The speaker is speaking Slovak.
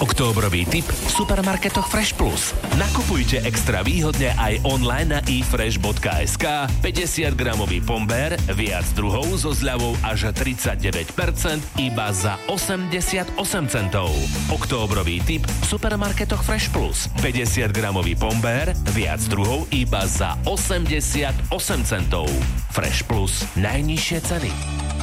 Októbrový tip v supermarketoch Fresh Plus. Nakupujte extra výhodne aj online na efresh.sk. 50-gramový pombér, viac druhov so zľavou až 39% iba za 88 centov. Októbrový tip v supermarketoch Fresh Plus. 50-gramový pombér, viac druhov iba za 88 centov. Fresh Plus. Najnižšie ceny.